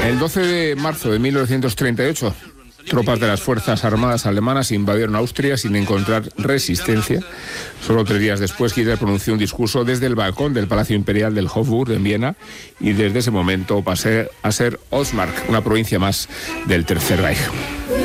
El 12 de marzo de 1938, tropas de las Fuerzas Armadas alemanas invadieron Austria sin encontrar resistencia. Solo 3 días después, Hitler pronunció un discurso desde el balcón del Palacio Imperial del Hofburg en Viena y desde ese momento pasé a ser Ostmark, una provincia más del Tercer Reich.